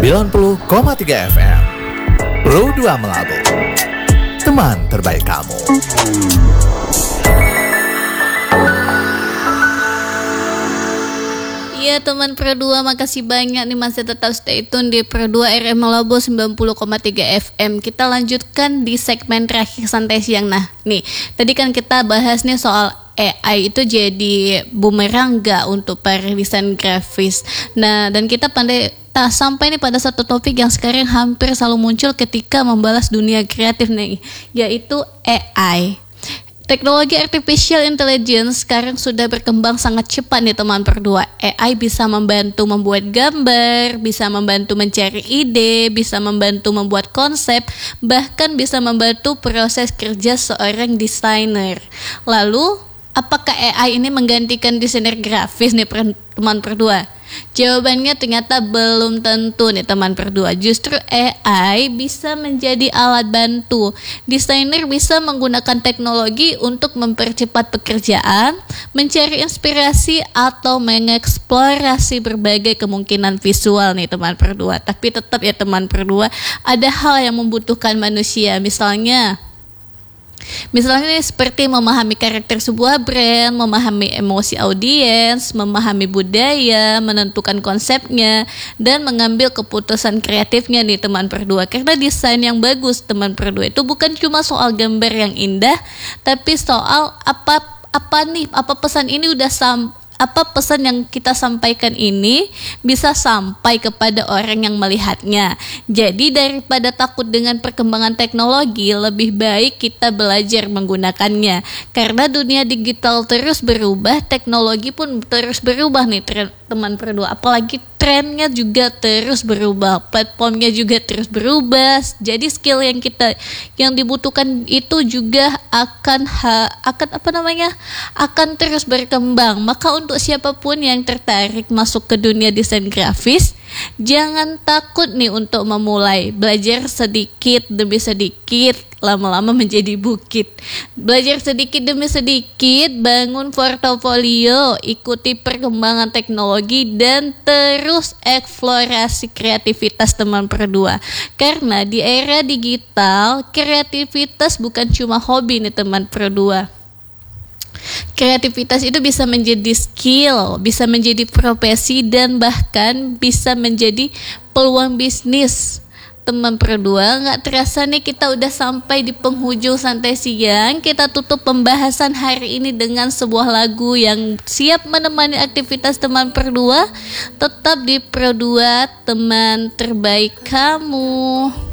90,3 FM Pro 2 Melabu, teman terbaik kamu. Iya teman Pro 2, makasih banyak nih masih tetap stay tune di Pro 2 RM Melabu 90,3 FM. Kita lanjutkan di segmen terakhir santai siang. Nah nih, tadi kan kita bahas nih soal AI itu jadi bumerang gak untuk para desain grafis. Nah dan kita sampai nih pada satu topik yang sekarang hampir selalu muncul ketika membalas dunia kreatif nih, yaitu AI. Teknologi artificial intelligence sekarang sudah berkembang sangat cepat nih teman Pro 2. AI bisa membantu membuat gambar, bisa membantu mencari ide, bisa membantu membuat konsep, bahkan bisa membantu proses kerja seorang desainer. Lalu, apakah AI ini menggantikan desainer grafis nih teman Pro 2? Jawabannya ternyata belum tentu nih teman Pro 2. Justru AI bisa menjadi alat bantu. Desainer bisa menggunakan teknologi untuk mempercepat pekerjaan, mencari inspirasi atau mengeksplorasi berbagai kemungkinan visual nih teman Pro 2. Tapi tetap ya teman Pro 2, ada hal yang membutuhkan manusia. Misalnya seperti memahami karakter sebuah brand, memahami emosi audiens, memahami budaya, menentukan konsepnya, dan mengambil keputusan kreatifnya nih teman Pro 2. Karena desain yang bagus teman Pro 2 itu bukan cuma soal gambar yang indah, tapi soal apa pesan ini apa pesan yang kita sampaikan ini bisa sampai kepada orang yang melihatnya. Jadi daripada takut dengan perkembangan teknologi, lebih baik kita belajar menggunakannya. Karena dunia digital terus berubah, teknologi pun terus berubah nih teman Pro 2. Apalagi trennya juga terus berubah, platformnya juga terus berubah. Jadi skill yang dibutuhkan itu juga akan terus berkembang. Maka untuk siapapun yang tertarik masuk ke dunia desain grafis, jangan takut nih untuk memulai. Belajar sedikit demi sedikit, lama-lama menjadi bukit. Belajar sedikit demi sedikit, bangun portofolio, ikuti perkembangan teknologi, dan terus eksplorasi kreativitas teman Pro 2. Karena di era digital, kreativitas bukan cuma hobi nih teman Pro 2. Kreativitas itu bisa menjadi skill, bisa menjadi profesi, dan bahkan bisa menjadi peluang bisnis. Teman Pro 2, gak terasa nih kita udah sampai di penghujung santai siang. Kita tutup pembahasan hari ini dengan sebuah lagu yang siap menemani aktivitas teman Pro 2. Tetap di Pro 2, teman terbaik kamu.